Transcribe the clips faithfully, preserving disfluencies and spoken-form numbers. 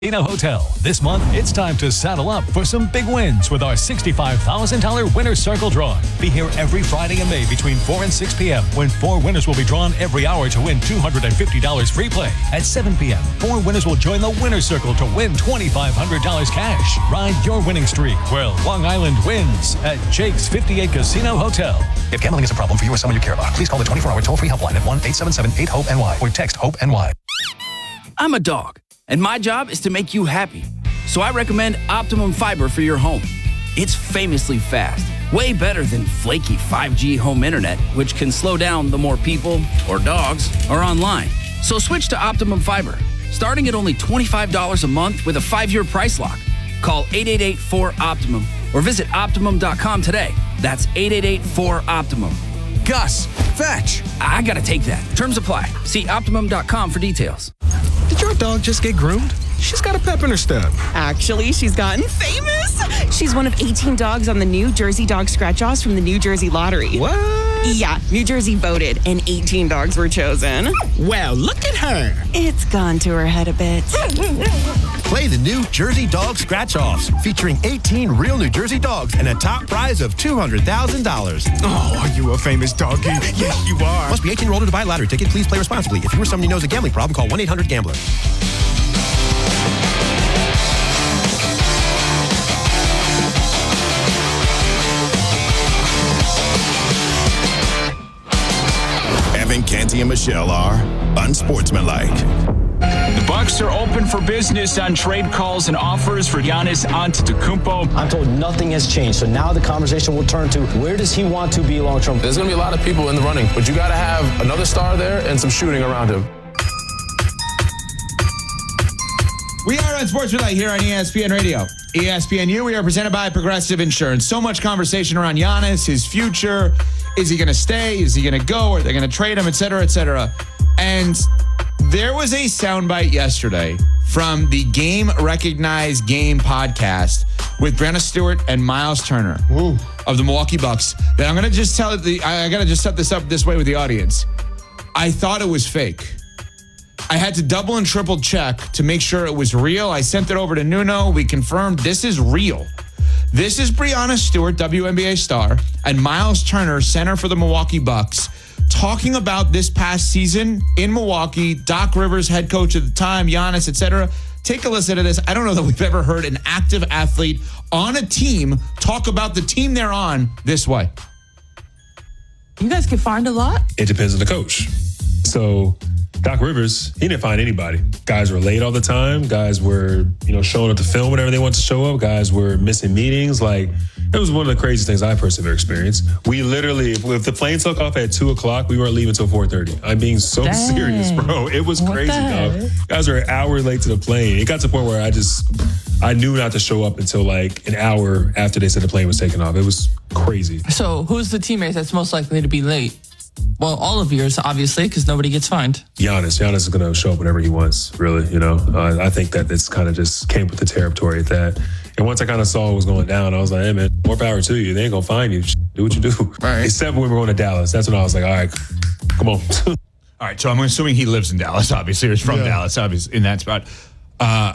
Casino Hotel. This month, it's time to saddle up for some big wins with our sixty-five thousand dollars Winner's Circle drawing. Be here every Friday in May between four and six p.m. when four winners will be drawn every hour to win two hundred fifty dollars free play. At seven p.m., four winners will join the Winner's Circle to win twenty-five hundred dollars cash. Ride your winning streak where Long Island wins at Jake's fifty-eight Casino Hotel. If gambling is a problem for you or someone you care about, please call the twenty-four hour toll-free helpline at one eight seven seven eight hope N Y or text HOPE-N Y. I'm a dog, and my job is to make you happy. So I recommend Optimum Fiber for your home. It's famously fast, way better than flaky five G home internet, which can slow down the more people or dogs are online. So switch to Optimum Fiber, starting at only twenty-five dollars a month with a five-year price lock. Call eight eight eight four OPTIMUM or visit optimum dot com today. That's eight eight eight four OPTIMUM. Gus, fetch. I gotta take that. Terms apply. See optimum dot com for details. Did your dog just get groomed? She's got a pep in her step. Actually, she's gotten famous. She's one of eighteen dogs on the New Jersey Dog Scratch-Offs from the New Jersey Lottery. What? Yeah, New Jersey voted, and eighteen dogs were chosen. Well, look at her. It's gone to her head a bit. Play the New Jersey Dog Scratch-Offs, featuring eighteen real New Jersey dogs and a top prize of two hundred thousand dollars. Oh, are you a famous doggy? Yes, you are. Must be eighteen year old to buy a lottery ticket. Please play responsibly. If you or someone you know has a gambling problem, call one eight hundred gambler. Evan, Canty, and Michelle are unsportsmanlike. The Bucks are open for business on trade calls and offers for Giannis Antetokounmpo. I'm told nothing has changed, so now the conversation will turn to where does he want to be long term? There's going to be a lot of people in the running, but you got to have another star there and some shooting around him. We are Unsportsmanlike here on E S P N Radio. E S P N U, we are presented by Progressive Insurance. So much conversation around Giannis, his future. Is he going to stay? Is he going to go? Are they going to trade him, et cetera, et cetera? And there was a soundbite yesterday from the Game Recognized Game podcast with Breanna Stewart and Miles Turner Ooh. of the Milwaukee Bucks that I'm going to just tell the I got to just set this up this way with the audience. I thought it was fake. I had to double and triple check to make sure it was real. I sent it over to Nuno. We confirmed this is real. This is Breanna Stewart, W N B A star, and Miles Turner, center for the Milwaukee Bucks, talking about this past season in Milwaukee, Doc Rivers, head coach at the time, Giannis, et cetera. Take a listen to this. I don't know that we've ever heard an active athlete on a team talk about the team they're on this way. You guys get fined a lot? It depends on the coach. So Doc Rivers, he didn't find anybody. Guys were late all the time. Guys were, you know, showing up to film whenever they wanted to show up. Guys were missing meetings. Like, it was one of the craziest things I personally ever experienced. We literally, if the plane took off at two o'clock, we weren't leaving until four thirty. I'm being so Dang. serious, bro. It was what crazy, dog. Guys were an hour late to the plane. It got to the point where I just, I knew not to show up until like an hour after they said the plane was taking off. It was crazy. So who's the teammate that's most likely to be late? Well, all of yours, obviously, because nobody gets fined. Giannis. Giannis is going to show up whenever he wants, really, you know. Uh, I think that it's kind of just came with the territory at that. And once I kind of saw what was going down, I was like, hey, man, more power to you. They ain't going to find you. Do what you do. Right. Except when we were going to Dallas. That's when I was like, all right, come on. All right, so I'm assuming he lives in Dallas, obviously, or is from yeah. Dallas, obviously, in that spot. Uh,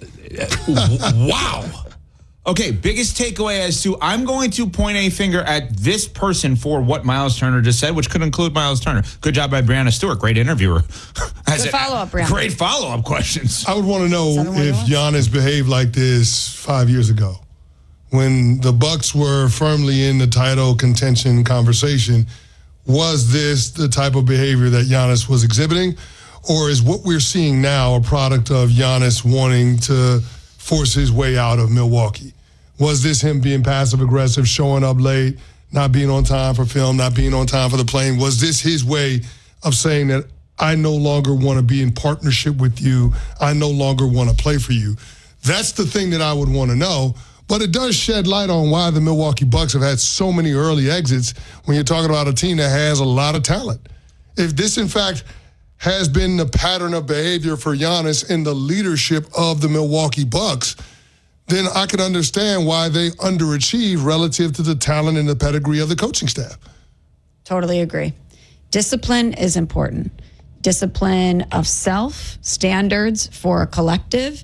wow. Okay, biggest takeaway as to I'm going to point a finger at this person for what Miles Turner just said, which could include Miles Turner. Good job by Breanna Stewart. Great interviewer. Good follow-up, Breanna. Great follow-up questions. I would want to know if Giannis behaved like this five years ago when the Bucks were firmly in the title contention conversation. Was this the type of behavior that Giannis was exhibiting? Or is what we're seeing now a product of Giannis wanting to force his way out of Milwaukee? Was this him being passive-aggressive, showing up late, not being on time for film, not being on time for the plane? Was this his way of saying that I no longer want to be in partnership with you, I no longer want to play for you? That's the thing that I would want to know. But it does shed light on why the Milwaukee Bucks have had so many early exits when you're talking about a team that has a lot of talent. If this, in fact, has been the pattern of behavior for Giannis in the leadership of the Milwaukee Bucks, then I could understand why they underachieve relative to the talent and the pedigree of the coaching staff. Totally agree. Discipline is important. Discipline of self, standards for a collective,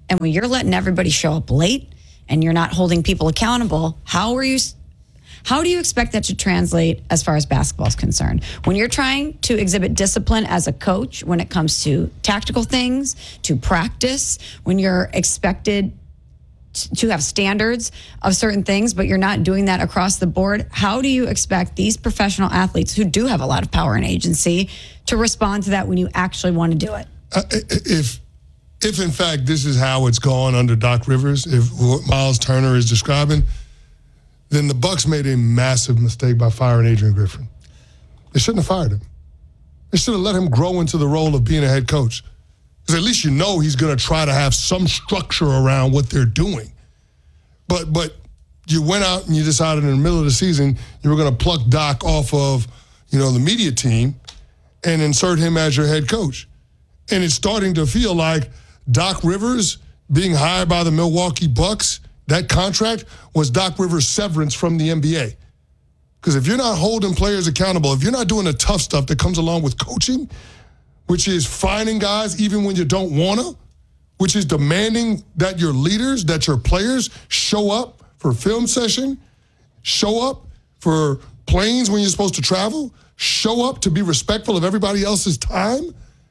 And when you're letting everybody show up late and you're not holding people accountable, how are you? How do you expect that to translate as far as basketball is concerned? When you're trying to exhibit discipline as a coach, when it comes to tactical things, to practice, when you're expected to have standards of certain things, but you're not doing that across the board, how do you expect these professional athletes who do have a lot of power and agency to respond to that when you actually want to do it? Uh, if, if in fact this is how it's gone under Doc Rivers, if what Miles Turner is describing, then the Bucks made a massive mistake by firing Adrian Griffin. They shouldn't have fired him. They should have let him grow into the role of being a head coach. Because at least you know he's going to try to have some structure around what they're doing. But but you went out and you decided in the middle of the season you were going to pluck Doc off of, you know, the media team and insert him as your head coach. And it's starting to feel like Doc Rivers being hired by the Milwaukee Bucks, that contract was Doc Rivers' severance from the N B A. Because if you're not holding players accountable, if you're not doing the tough stuff that comes along with coaching, which is finding guys even when you don't want to, which is demanding that your leaders, that your players show up for film session, show up for planes when you're supposed to travel, show up to be respectful of everybody else's time,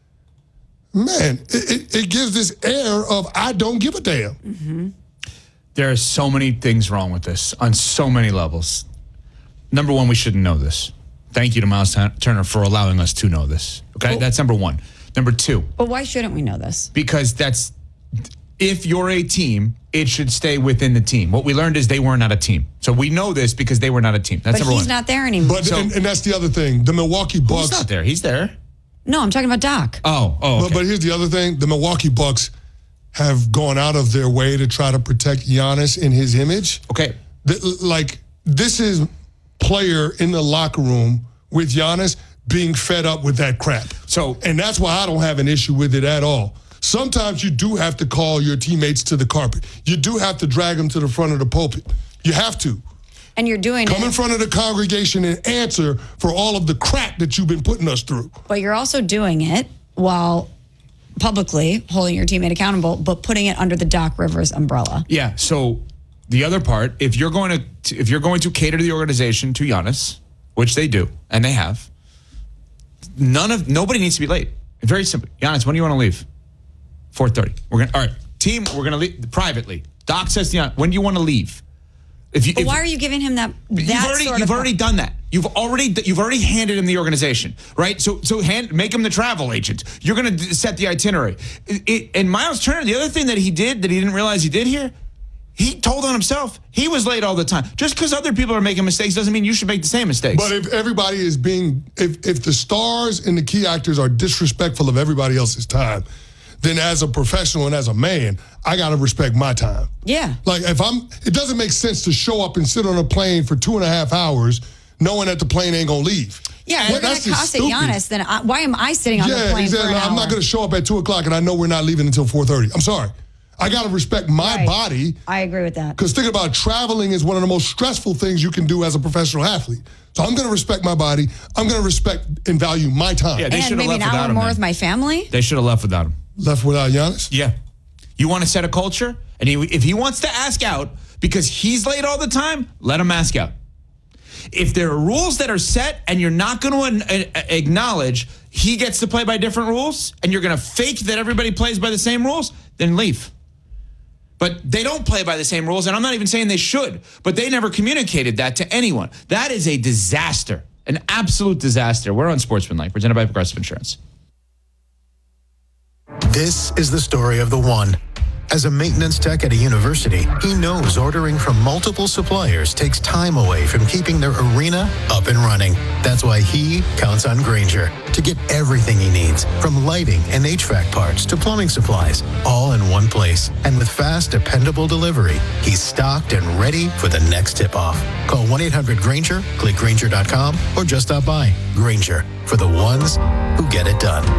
man, it, it, it gives this air of I don't give a damn. Mm-hmm. There are so many things wrong with this on so many levels. Number one, we shouldn't know this. Thank you to Miles Turner for allowing us to know this. Okay, Well- that's number one. Number two, But why shouldn't we know this? because that's, if you're a team, it should stay within the team. What we learned is they were not a team. So we know this because they were not a team. That's But number he's one. not there anymore. But and, and that's the other thing. The Milwaukee Bucks. He's not there. He's there. No, I'm talking about Doc. Oh, oh, okay. But, but here's the other thing. The Milwaukee Bucks have gone out of their way to try to protect Giannis in his image. Okay. The, like, this is player in the locker room with Giannis being fed up with that crap. So, and that's why I don't have an issue with it at all. Sometimes you do have to call your teammates to the carpet. You do have to drag them to the front of the pulpit. You have to. And you're doing Come it. in front of the congregation and answer for all of the crap that you've been putting us through. But you're also doing it while publicly holding your teammate accountable, but putting it under the Doc Rivers umbrella. Yeah. So the other part, if you're going to if you're going to cater to the organization to Giannis, which they do and they have, none of nobody needs to be late. Very simple. Giannis, when do you want to leave? four thirty. We're gonna all right. Team, we're gonna leave privately. Doc says to Giannis, when do you want to leave? If you, But if, why are you giving him that? that you've already sort you've of already done that. You've already you've already handed him the organization, right? So so hand make him the travel agent. You're going to set the itinerary. It, it, and Miles Turner, the other thing that he did that he didn't realize he did here, he told on himself. He was late all the time. Just because other people are making mistakes doesn't mean you should make the same mistakes. But if everybody is being, if if the stars and the key actors are disrespectful of everybody else's time, then as a professional and as a man, I got to respect my time. Yeah. Like if I'm, it doesn't make sense to show up and sit on a plane for two and a half hours knowing that the plane ain't going to leave. Yeah, Well, we're going that's to just cost it stupid. Giannis. Then I, why am I sitting on the Yeah, plane exactly. for an I'm hour? not going to show up at two o'clock and I know we're not leaving until four thirty. I'm sorry. I got to respect my Right. body. I agree with that. Because think about it, traveling is one of the most stressful things you can do as a professional athlete. So I'm going to respect my body. I'm going to respect and value my time. Yeah, they should And have maybe left an without hour him. more then. with my family. They should have left without him. Left without Giannis? Yeah. You want to set a culture? And he, if he wants to ask out because he's late all the time, let him ask out. If there are rules that are set and you're not going to acknowledge he gets to play by different rules and you're going to fake that everybody plays by the same rules, then leave. But they don't play by the same rules, and I'm not even saying they should, but they never communicated that to anyone. That is a disaster, an absolute disaster. We're on Sportsmanlike, presented by Progressive Insurance. This is the story of the one. As a maintenance tech at a university, he knows ordering from multiple suppliers takes time away from keeping their arena up and running. That's why he counts on Grainger to get everything he needs, from lighting and H V A C parts to plumbing supplies, all in one place. And with fast, dependable delivery, he's stocked and ready for the next tip-off. Call one eight hundred Grainger, click Grainger dot com, or just stop by. Grainger, for the ones who get it done.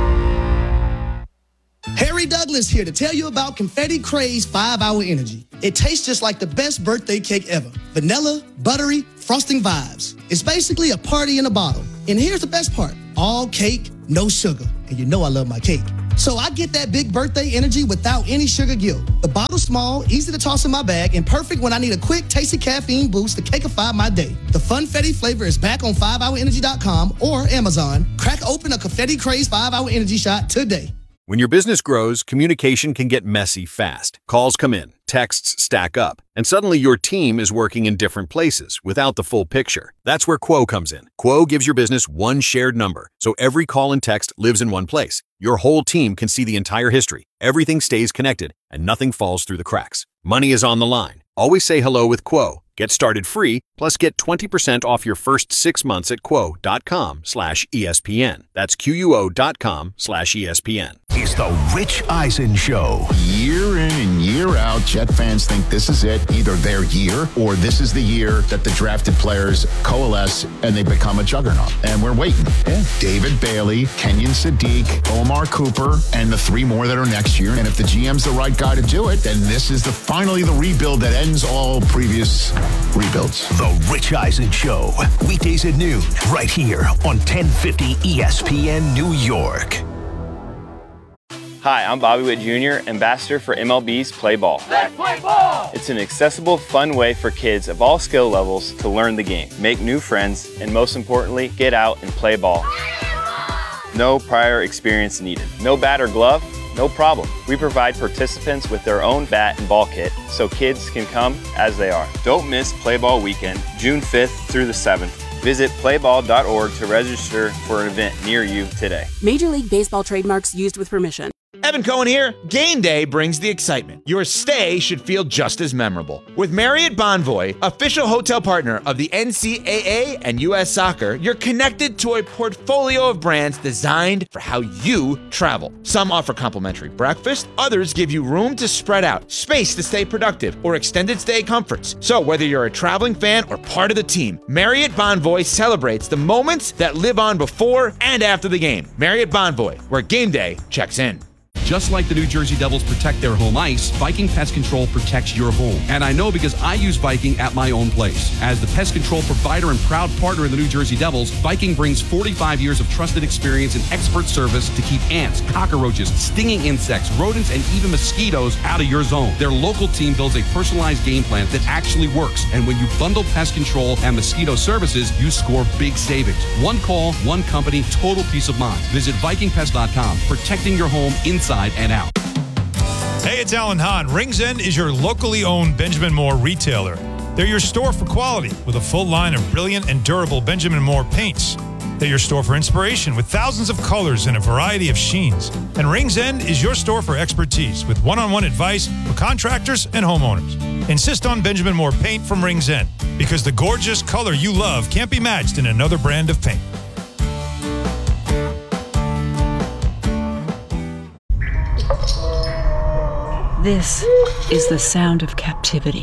Harry Douglas here to tell you about Confetti Craze five hour Energy. It tastes just like the best birthday cake ever. Vanilla, buttery, frosting vibes. It's basically a party in a bottle. And here's the best part. All cake, no sugar. And you know I love my cake. So I get that big birthday energy without any sugar guilt. The bottle's small, easy to toss in my bag, and perfect when I need a quick, tasty caffeine boost to cakeify my day. The Funfetti flavor is back on five hour energy dot com or Amazon. Crack open a Confetti Craze five hour Energy shot today. When your business grows, communication can get messy fast. Calls come in, texts stack up, and suddenly your team is working in different places without the full picture. That's where Quo comes in. Quo gives your business one shared number, so every call and text lives in one place. Your whole team can see the entire history. Everything stays connected, and nothing falls through the cracks. Money is on the line. Always say hello with Quo. Get started free, plus get twenty percent off your first six months at quo.com slash ESPN. That's Q-U-O dot com slash ESPN. It's the Rich Eisen Show. Year in and year out, Jet fans think this is it, either their year or this is the year that the drafted players coalesce and they become a juggernaut. And we're waiting. Yeah. David Bailey, Kenyon Sadiq, Omar Cooper, and the three more that are next year. And if the G M's the right guy to do it, then this is the finally the rebuild that ends all previous rebuilds. The Rich Eisen Show. Weekdays at noon, right here on ten fifty E S P N New York. Hi, I'm Bobby Witt Junior, ambassador for M L B's Play Ball. Let's play ball! It's an accessible, fun way for kids of all skill levels to learn the game, make new friends, and most importantly, get out and play ball. No prior experience needed. No bat or glove? No problem. We provide participants with their own bat and ball kit so kids can come as they are. Don't miss Play Ball Weekend, June fifth through the seventh. Visit play ball dot org to register for an event near you today. Major League Baseball trademarks used with permission. Evan Cohen here. Game day brings the excitement. Your stay should feel just as memorable. With Marriott Bonvoy, official hotel partner of the N C double A and U S Soccer, you're connected to a portfolio of brands designed for how you travel. Some offer complimentary breakfast, others give you room to spread out, space to stay productive, or extended stay comforts. So whether you're a traveling fan or part of the team, Marriott Bonvoy celebrates the moments that live on before and after the game. Marriott Bonvoy, where game day checks in. Just like the New Jersey Devils protect their home ice, Viking Pest Control protects your home. And I know because I use Viking at my own place. As the pest control provider and proud partner of the New Jersey Devils, Viking brings forty-five years of trusted experience and expert service to keep ants, cockroaches, stinging insects, rodents, and even mosquitoes out of your zone. Their local team builds a personalized game plan that actually works. And when you bundle pest control and mosquito services, you score big savings. One call, one company, total peace of mind. Visit Viking Pest dot com, protecting your home inside and out. Hey, it's Alan Hahn. Rings End is your locally owned Benjamin Moore retailer. They're your store for quality with a full line of brilliant and durable Benjamin Moore paints. They're your store for inspiration with thousands of colors and a variety of sheens. And Rings End is your store for expertise with one-on-one advice for contractors and homeowners. Insist on Benjamin Moore paint from Rings End because the gorgeous color you love can't be matched in another brand of paint. This is the sound of captivity.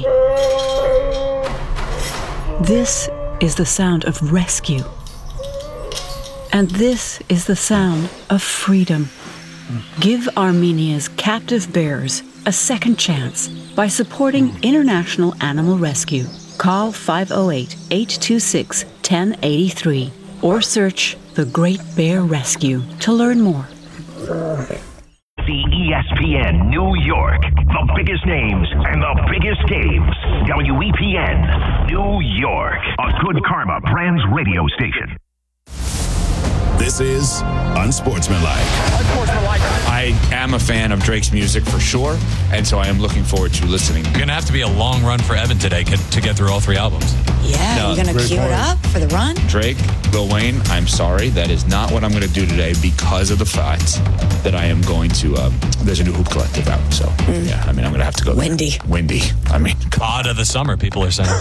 This is the sound of rescue. And this is the sound of freedom. Give Armenia's captive bears a second chance by supporting International Animal Rescue. Call five oh eight, eight two six, one oh eight three or search The Great Bear Rescue to learn more. The E S P N New York. The biggest names and the biggest games. W E P N New York. A Good Karma Brands radio station. This is Unsportsmanlike. Unsportsmanlike. I am a fan of Drake's music for sure, and so I am looking forward to listening. It's going to have to be a long run for Evan today to get through all three albums. Yeah, no, you're going to cue it up for the run? Drake, Lil Wayne, I'm sorry. That is not what I'm going to do today because of the fact that I am going to, um, there's a new Hoop Collective out. So, mm. yeah, I mean, I'm going to have to go there. Windy. Windy. I mean, Pod of the summer, people are saying.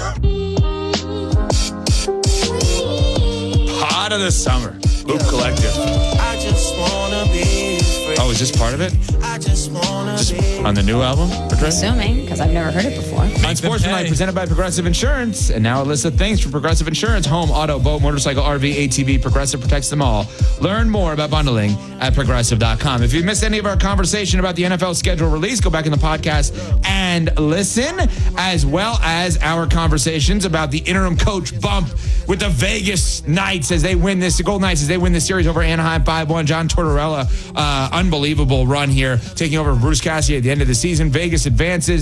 Pod of the summer. Hoop Collective. I just wanna be free. Oh, is this part of it? I just wanna just be on the new album? Assuming, because I've never heard it before. Unsportsmanlike, presented by Progressive Insurance. And now a list of things for Progressive Insurance. Home, auto, boat, motorcycle, R V, A T V. Progressive protects them all. Learn more about bundling at progressive dot com. If you missed any of our conversation about the N F L schedule release, go back in the podcast and and listen, as well as our conversations about the interim coach bump with the Vegas Knights as they win this, the Golden Knights as they win this series over Anaheim five one. John Tortorella, uh, unbelievable run here, taking over Bruce Cassidy at the end of the season. Vegas advances.